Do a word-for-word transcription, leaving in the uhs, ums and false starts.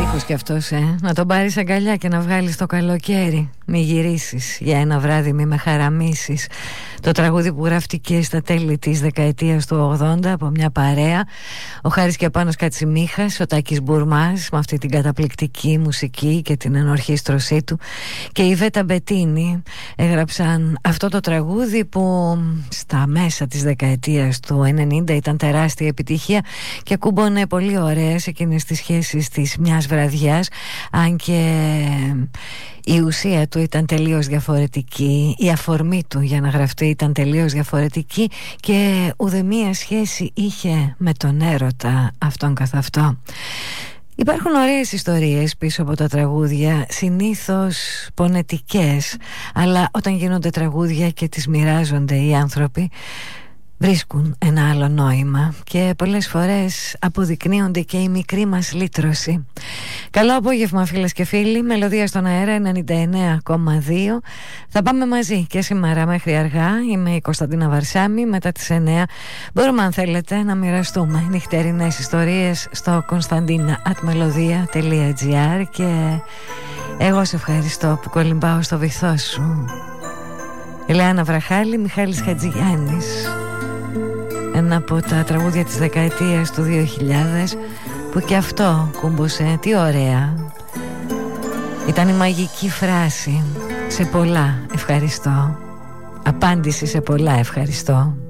Τύπος κι αυτός, ε. Να τον πάρεις αγκαλιά και να βγάλεις το καλοκαίρι. Μη γυρίσεις για ένα βράδυ, μη με χαραμίσεις. Το τραγούδι που γράφτηκε στα τέλη της δεκαετίας του ογδόντα από μια παρέα. Ο Χάρης και ο Πάνος Κατσιμίχας, ο Τάκης Μπουρμάς με αυτή την καταπληκτική μουσική και την ενορχήστρωσή του, και η Βέτα Μπετίνη έγραψαν αυτό το τραγούδι που στα μέσα της δεκαετίας του ενενήντα ήταν τεράστια επιτυχία και ακούμπονε πολύ ωραία σε εκείνες τις σχέσεις της μιας βραδιάς, αν και η ουσία του ήταν τελείως διαφορετική, η αφορμή του για να γραφτεί ήταν τελείως διαφορετική και ουδεμία σχέση είχε με τον έρωτα αυτόν καθ' αυτό. Υπάρχουν ωραίες ιστορίες πίσω από τα τραγούδια, συνήθως πονετικές, αλλά όταν γίνονται τραγούδια και τις μοιράζονται οι άνθρωποι, βρίσκουν ένα άλλο νόημα και πολλές φορές αποδεικνύονται και η μικρή μας λύτρωση. Καλό απόγευμα φίλες και φίλοι, Μελωδία στον αέρα ενενήντα εννέα κόμμα δύο. Θα πάμε μαζί και σήμερα μέχρι αργά. Είμαι η Κωνσταντίνα Βαρσάμι. Μετά τις εννέα μπορούμε, αν θέλετε, να μοιραστούμε νυχτερινές ιστορίες στο κωνσταντίνα at melodia τελεία gr και εγώ σε ευχαριστώ που κολυμπάω στο βυθό σου. Ελεάνα Βραχάλη, Μιχάλης Χατζηγιάννης. Ένα από τα τραγούδια της δεκαετίας του δύο χιλιάδες που και αυτό κούμπωσε. Τι ωραία. Ήταν η μαγική φράση. Σε πολλά ευχαριστώ. Απάντηση σε πολλά ευχαριστώ.